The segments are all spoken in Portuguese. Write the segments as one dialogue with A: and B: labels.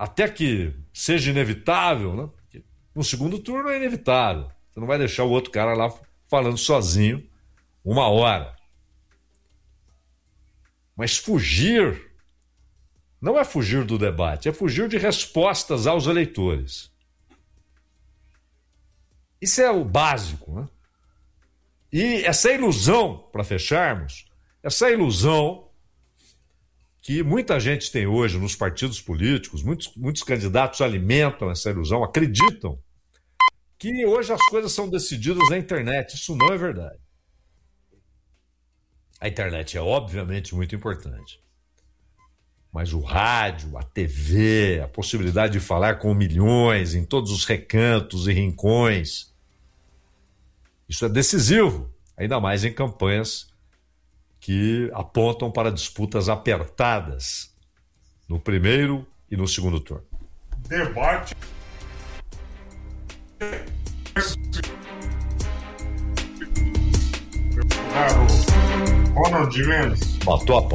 A: até que seja inevitável, né? Porque no segundo turno é inevitável. Você não vai deixar o outro cara lá falando sozinho 1 hora. Mas fugir não é fugir do debate, é fugir de respostas aos eleitores. Isso é o básico, né? E essa ilusão, para fecharmos, essa ilusão que muita gente tem hoje nos partidos políticos, muitos candidatos alimentam essa ilusão, acreditam que hoje as coisas são decididas na internet. Isso não é verdade. A internet é obviamente muito importante. Mas o rádio, a TV, a possibilidade de falar com milhões em todos os recantos e rincões, isso é decisivo, ainda mais em campanhas que apontam para disputas apertadas no primeiro e no segundo turno.
B: Debate. Ronald Mendes.
A: Matou a pau.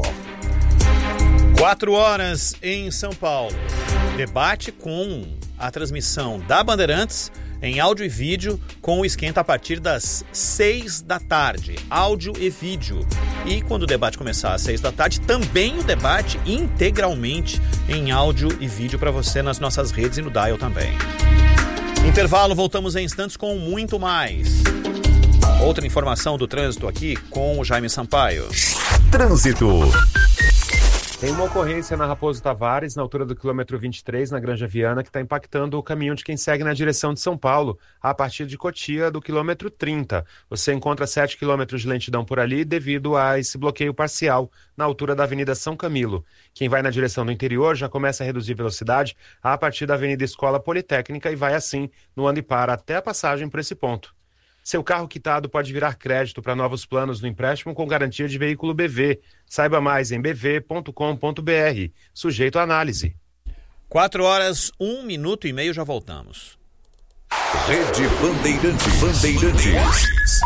C: 4 horas em São Paulo. Debate com a transmissão da Bandeirantes em áudio e vídeo com o esquenta a partir das 6 da tarde. Áudio e vídeo. E quando o debate começar às 6 da tarde, também o debate integralmente em áudio e vídeo para você nas nossas redes e no Dial também. Intervalo, voltamos em instantes com muito mais. Outra informação do trânsito aqui com o Jaime Sampaio.
D: Trânsito.
E: Tem uma ocorrência na Raposo Tavares, na altura do quilômetro 23, na Granja Viana, que está impactando o caminho de quem segue na direção de São Paulo, a partir de Cotia, do quilômetro 30. Você encontra 7 quilômetros de lentidão por ali devido a esse bloqueio parcial na altura da Avenida São Camilo. Quem vai na direção do interior já começa a reduzir velocidade a partir da Avenida Escola Politécnica e vai assim no anda e para até a passagem por esse ponto. Seu carro quitado pode virar crédito para novos planos no empréstimo com garantia de veículo BV. Saiba mais em bv.com.br. Sujeito à análise.
C: 4 horas, 1 minuto e meio, já voltamos.
D: Rede Bandeirantes.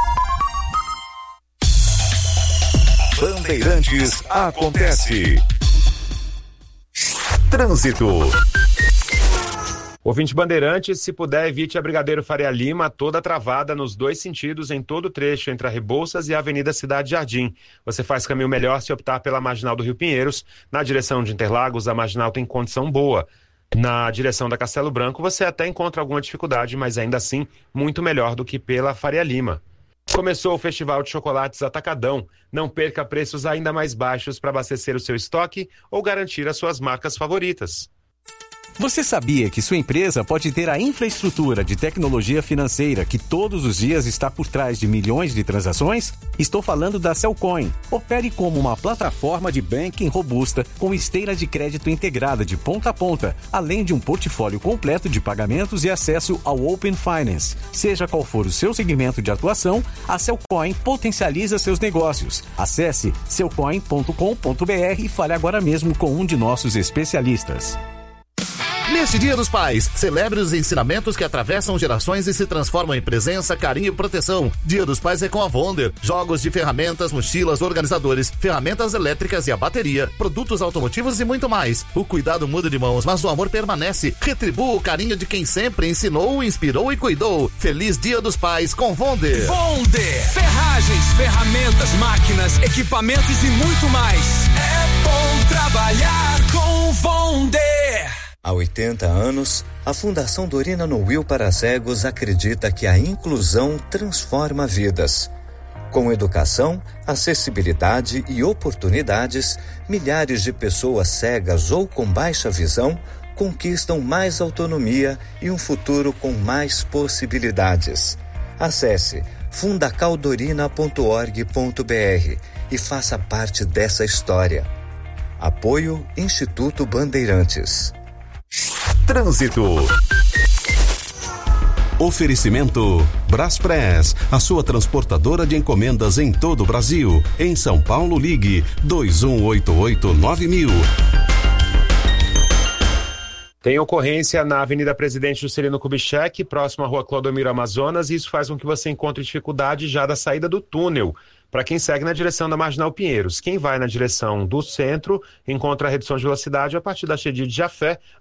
D: Bandeirantes acontece. Trânsito.
E: Ouvinte Bandeirantes, se puder, evite a Brigadeiro Faria Lima, toda travada nos 2 sentidos em todo o trecho entre a Rebouças e a Avenida Cidade Jardim. Você faz caminho melhor se optar pela Marginal do Rio Pinheiros. Na direção de Interlagos, a Marginal tem condição boa. Na direção da Castelo Branco, você até encontra alguma dificuldade, mas ainda assim, muito melhor do que pela Faria Lima. Começou o Festival de Chocolates Atacadão. Não perca preços ainda mais baixos para abastecer o seu estoque ou garantir as suas marcas favoritas.
F: Você sabia que sua empresa pode ter a infraestrutura de tecnologia financeira que todos os dias está por trás de milhões de transações? Estou falando da Cellcoin. Opere como uma plataforma de banking robusta com esteira de crédito integrada de ponta a ponta, além de um portfólio completo de pagamentos e acesso ao Open Finance. Seja qual for o seu segmento de atuação, a Cellcoin potencializa seus negócios. Acesse cellcoin.com.br e fale agora mesmo com um de nossos especialistas.
G: Neste Dia dos Pais, celebre os ensinamentos que atravessam gerações e se transformam em presença, carinho e proteção. Dia dos Pais é com a Wonder. Jogos de ferramentas, mochilas, organizadores, ferramentas elétricas e a bateria, produtos automotivos e muito mais. O cuidado muda de mãos, mas o amor permanece. Retribua o carinho de quem sempre ensinou, inspirou e cuidou. Feliz Dia dos Pais com Wonder.
H: Wonder. Ferragens, ferramentas, máquinas, equipamentos e muito mais. É bom trabalhar com Wonder.
I: Há 80 anos, a Fundação Dorina Noil para Cegos acredita que a inclusão transforma vidas. Com educação, acessibilidade e oportunidades, milhares de pessoas cegas ou com baixa visão conquistam mais autonomia e um futuro com mais possibilidades. Acesse fundacaldorina.org.br e faça parte dessa história. Apoio Instituto Bandeirantes.
D: Trânsito. Oferecimento Braspress, a sua transportadora de encomendas em todo o Brasil. Em São Paulo, ligue 2188-9000.
E: Tem ocorrência na Avenida Presidente Juscelino Kubitschek, próximo à Rua Clodomiro Amazonas, e isso faz com que você encontre dificuldade já da saída do túnel, para quem segue na direção da Marginal Pinheiros. Quem vai na direção do centro encontra a redução de velocidade a partir da Chedid de Jafé